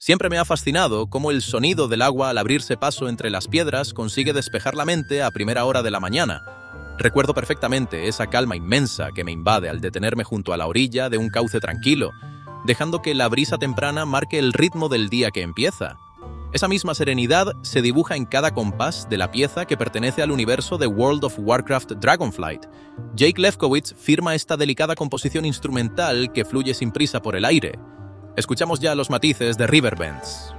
Siempre me ha fascinado cómo el sonido del agua al abrirse paso entre las piedras consigue despejar la mente a primera hora de la mañana. Recuerdo perfectamente esa calma inmensa que me invade al detenerme junto a la orilla de un cauce tranquilo, dejando que la brisa temprana marque el ritmo del día que empieza. Esa misma serenidad se dibuja en cada compás de la pieza que pertenece al universo de World of Warcraft Dragonflight. Jake Lefkowitz firma esta delicada composición instrumental que fluye sin prisa por el aire. Escuchamos ya los matices de Riverbends.